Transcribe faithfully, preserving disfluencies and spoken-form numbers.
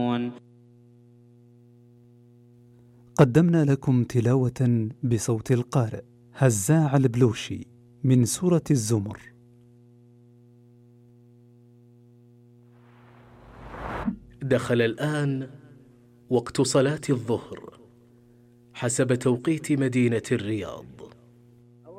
قدمنا لكم تلاوة بصوت القارئ هزاع البلوشي من سورة الزمر. دخل الآن وقت صلاة الظهر حسب توقيت مدينة الرياض.